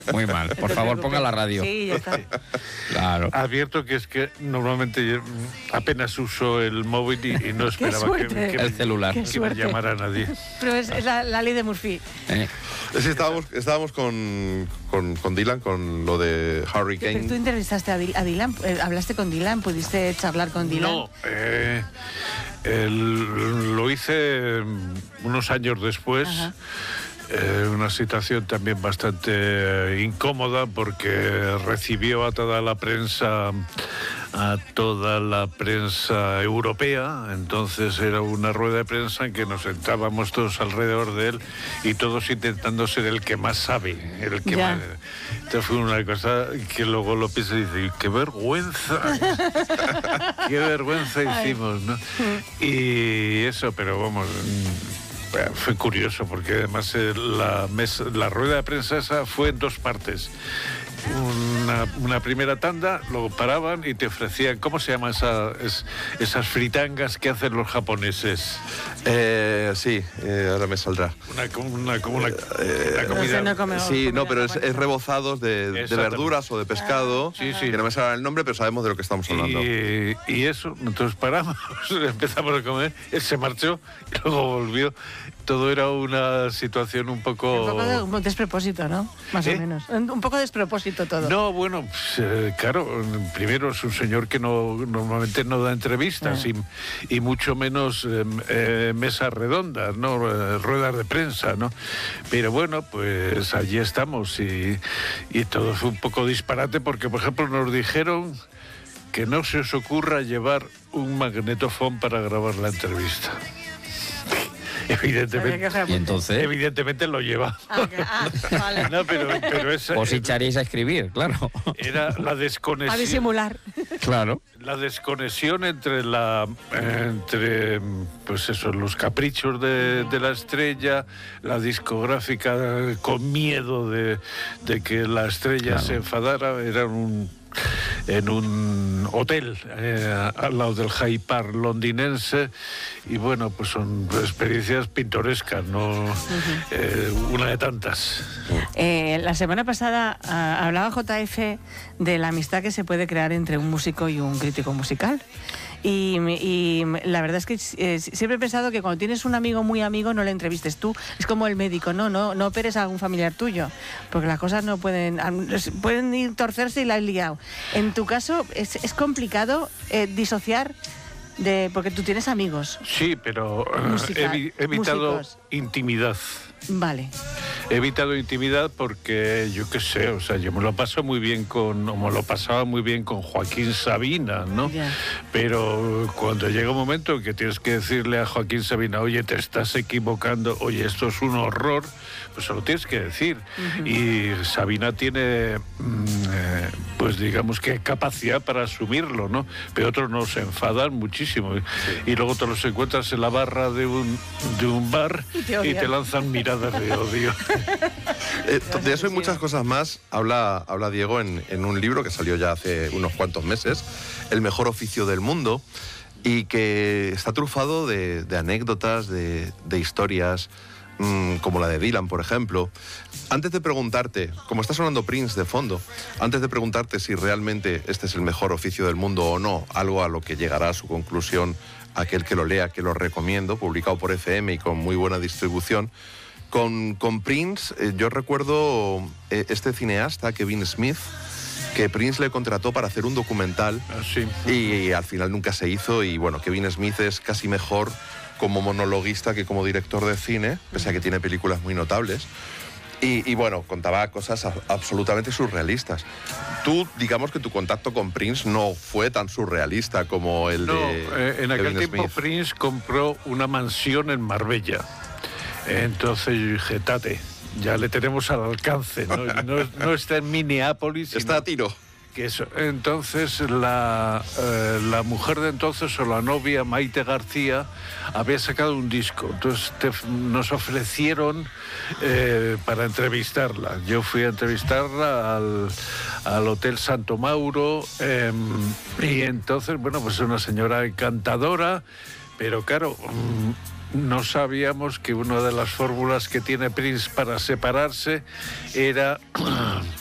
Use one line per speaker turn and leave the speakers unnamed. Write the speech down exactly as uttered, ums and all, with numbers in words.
Muy mal. Por
te
favor,
preocupes.
ponga la radio.
Sí, ya está.
Claro.
Advierto que es que normalmente yo apenas uso el móvil y, y no esperaba que,
suerte.
que
El
me-
celular.
Qué
que me
suerte.
llamara nadie.
Pero es, es la, la ley de Murphy.
Eh,
Sí, estábamos, estábamos con, con, con Dylan, con lo de
Pero tú
Hurricane.
entrevistaste a, Dil- a Dylan, eh, hablaste con Dylan, pudiste charlar con Dylan.
No, eh, el- lo hice mm, unos años después.
Ajá.
Eh, una situación también bastante eh, incómoda porque recibió a toda la prensa a toda la prensa europea. Entonces era una rueda de prensa en que nos sentábamos todos alrededor de él y todos intentando ser el que más sabe, el que
Ya.
más... Entonces fue una cosa que luego lo piensa y dice, qué vergüenza, qué vergüenza hicimos, ¿no? Y eso, pero vamos... mm, Fue curioso porque además eh, la, mesa, la rueda de prensa esa fue en dos partes. Una, una primera tanda, luego paraban y te ofrecían, ¿cómo se llama esa, es, esas fritangas que hacen los japoneses?
Eh, sí, eh, ahora me saldrá.
Una, como una, como una, una
No
comida...
sé, no come-
Sí, no,
comida
pero es,
japonesa.
es rebozados de, de
Exactamente.
verduras o de pescado.
Sí, sí.
Que no me sale el nombre, pero sabemos de lo que estamos hablando.
Y, y eso, entonces paramos, empezamos a comer, él se marchó y luego volvió. Todo era una situación un poco...
Un poco de un despropósito, ¿no? Más
¿Eh?
o menos. Un un poco despropósito todo.
No, bueno, pues, eh, claro, primero es un señor que no normalmente no da entrevistas
Ah.
y, y mucho menos eh, eh, mesas redondas, ¿no? Eh, ruedas de prensa, ¿no? Pero bueno, pues allí estamos y, y todo fue un poco disparate porque, por ejemplo, nos dijeron que no se os ocurra llevar un magnetofón para grabar la entrevista.
Sabía que
Evidentemente,
fuera
y
muy-
entonces,
evidentemente lo lleva.
Ah, que- ah, vale.
No, pero, pero esa,
os echaréis a escribir, claro.
era la
A
desconexión.
disimular.
Claro.
La desconexión entre la entre pues eso, los caprichos de, de la estrella, la discográfica con miedo de, de que la estrella
Claro.
se enfadara, era un en un hotel eh, al lado del Hyde Park londinense y bueno, pues son experiencias pintorescas, no eh, una de tantas.
Eh, la semana pasada ah, hablaba J F de la amistad que se puede crear entre un músico y un crítico musical. Y, me- y me- la verdad es que eh, siempre he pensado que cuando tienes un amigo muy amigo no le entrevistes tú. Es como el médico, no, no, no operes a un familiar tuyo, porque las cosas no pueden, pueden ir torcerse y la has liado. En tu caso es, es complicado eh, disociar de, porque tú tienes amigos.
Sí, pero eh,
Música,
he, evi- he evitado
músicos.
intimidad.
Vale.
He evitado intimidad porque, yo qué sé, o sea, yo me lo paso muy bien con, o me lo pasaba muy bien con Joaquín Sabina, ¿no?
Ya.
Pero cuando llega un momento que tienes que decirle a Joaquín Sabina, oye, te estás equivocando, oye, esto es un horror, pues se lo tienes que decir. Y Sabina tiene, mm, eh, pues digamos que capacidad para asumirlo, ¿no? Pero otros no se enfadan muchísimo. Y luego te los encuentras en la barra de un, de un bar
Y te
y
odian.
te lanzan miradas de odio.
Eh, de eso y muchas cosas más habla, habla Diego en, en un libro que salió ya hace unos cuantos meses, El mejor oficio del mundo, y que está trufado de, de anécdotas, de, de historias, mmm, como la de Dylan, por ejemplo. Antes de preguntarte, como está sonando Prince de fondo, antes de preguntarte si realmente este es el mejor oficio del mundo o no, algo a lo que llegará a su conclusión aquel que lo lea, que lo recomiendo, publicado por F M y con muy buena distribución. Con, con Prince, eh, yo recuerdo eh, este cineasta, Kevin Smith, que Prince le contrató para hacer un documental
Así.
y, y al final nunca se hizo. Y bueno, Kevin Smith es casi mejor como monologuista que como director de cine, pese a que tiene películas muy notables. Y, y bueno, contaba cosas a- absolutamente surrealistas. Tú, digamos que tu contacto con Prince no fue tan surrealista como el
No,
de
eh, en aquel
Kevin
tiempo
Smith.
Prince compró una mansión en Marbella. Entonces yo dije, tate, ya le tenemos al alcance, ¿no? No, no está en Minneapolis, sino
Está a tiro.
que eso. Entonces la, eh, la mujer de entonces, o la novia, Maite García, había sacado un disco. Entonces te- nos ofrecieron eh, para entrevistarla. Yo fui a entrevistarla al, al Hotel Santo Mauro eh, y entonces, bueno, pues una señora encantadora, pero claro, mm, no sabíamos que una de las fórmulas que tiene Prince para separarse era